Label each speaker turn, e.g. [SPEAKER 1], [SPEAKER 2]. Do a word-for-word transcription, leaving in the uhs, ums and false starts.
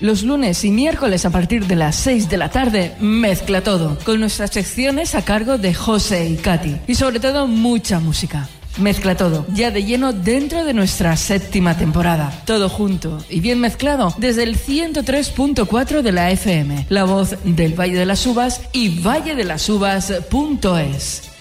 [SPEAKER 1] Los lunes y miércoles a partir de las seis de la tarde, Mezcla Todo, con nuestras secciones a cargo de José y Katy. Y sobre todo, mucha música. Mezcla Todo, ya de lleno dentro de nuestra séptima temporada. Todo junto y bien mezclado desde el ciento tres punto cuatro de la F M. La voz del Valle de las Uvas y valledelasuvas punto es.